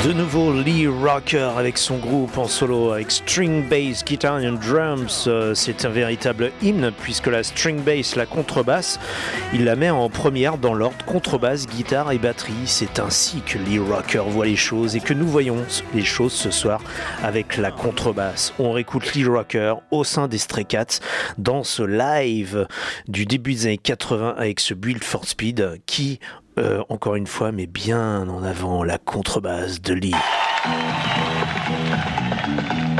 De nouveau Lee Rocker avec son groupe en solo avec string bass, guitar and drums. C'est un véritable hymne puisque la string bass, la contrebasse, il la met en première dans l'ordre contrebasse, guitare et batterie. C'est ainsi que Lee Rocker voit les choses et que nous voyons les choses ce soir avec la contrebasse. On réécoute Lee Rocker au sein des Stray Cats dans ce live du début des années 80 avec ce Build for Speed qui encore une fois, mais bien en avant la contrebasse de Lee.